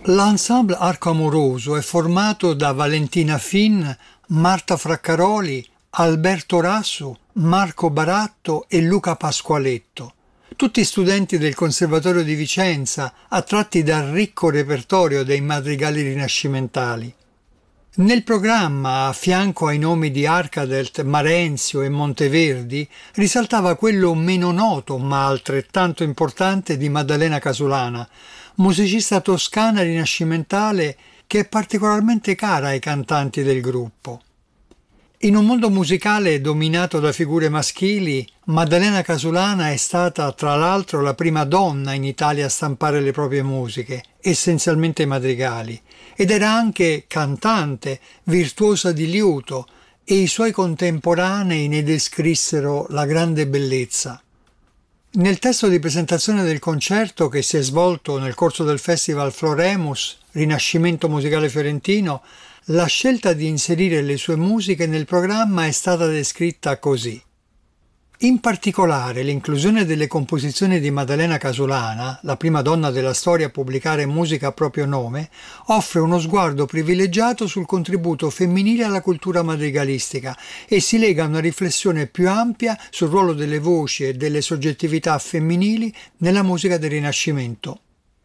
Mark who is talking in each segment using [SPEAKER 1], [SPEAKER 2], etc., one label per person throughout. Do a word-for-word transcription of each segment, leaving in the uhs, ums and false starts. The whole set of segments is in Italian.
[SPEAKER 1] L'ensemble Arco Amoroso è formato da Valentina Finn, Marta Fraccaroli, Alberto Rassu, Marco Baratto e Luca Pasqualetto, tutti studenti del Conservatorio di Vicenza, attratti dal ricco repertorio dei madrigali rinascimentali. Nel programma, a fianco ai nomi di Arcadelt, Marenzio e Monteverdi, risaltava quello meno noto ma altrettanto importante di Maddalena Casulana, musicista toscana rinascimentale che è particolarmente cara ai cantanti del gruppo. In un mondo musicale dominato da figure maschili, Maddalena Casulana è stata tra l'altro la prima donna in Italia a stampare le proprie musiche, essenzialmente madrigali, ed era anche cantante, virtuosa di liuto, e i suoi contemporanei ne descrissero la grande bellezza. Nel testo di presentazione del concerto, che si è svolto nel corso del Festival Floremus, Rinascimento musicale fiorentino, la scelta di inserire le sue musiche nel programma è stata descritta così. In particolare, l'inclusione delle composizioni di Maddalena Casulana, la prima donna della storia a pubblicare musica a proprio nome, offre uno sguardo privilegiato sul contributo femminile alla cultura madrigalistica e si lega a una riflessione più ampia sul ruolo delle voci e delle soggettività femminili nella musica del Rinascimento.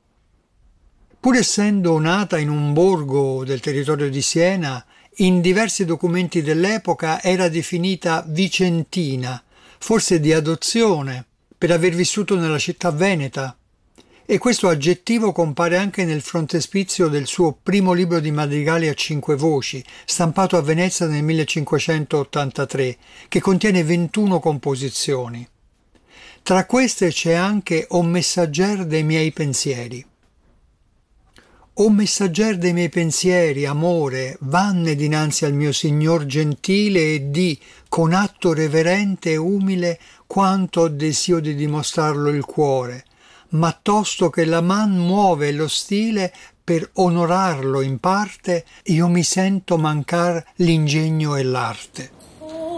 [SPEAKER 1] Pur essendo nata in un borgo del territorio di Siena, in diversi documenti dell'epoca era definita vicentina, forse di adozione, per aver vissuto nella città veneta, e questo aggettivo compare anche nel frontespizio del suo primo libro di madrigali a cinque voci, stampato a Venezia nel millecinquecentottantatré, che contiene ventuno composizioni. Tra queste c'è anche O messagger dei miei pensieri. O messagger dei miei pensieri, amore, vanne dinanzi al mio Signor gentile e di, con atto reverente e umile, quanto ho desio di dimostrarlo il cuore, ma tosto che la man muove lo stile per onorarlo in parte, io mi sento mancar l'ingegno e l'arte.